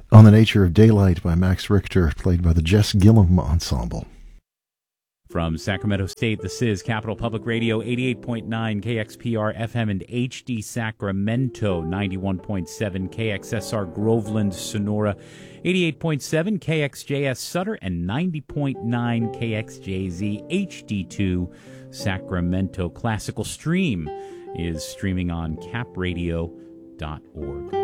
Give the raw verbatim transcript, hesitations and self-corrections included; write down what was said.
On the Nature of Daylight by Max Richter, played by the Jess Gillum Ensemble. From Sacramento State, this is Capital Public Radio, eighty-eight point nine K X P R F M and H D Sacramento, ninety-one point seven K X S R Groveland, Sonora, eighty-eight point seven K X J S Sutter, and ninety point nine K X J Z H D two Sacramento. Classical Stream is streaming on cap radio dot org.